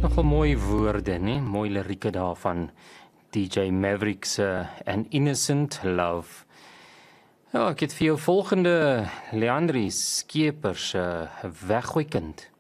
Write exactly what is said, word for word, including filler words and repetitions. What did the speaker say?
Nogal mooi woorde, nie? Mooi lirieke daarvan D J Maverick se An Innocent Love. Ja, ek het vir jou volgende Leandri Skeepers se Weggooi Kind.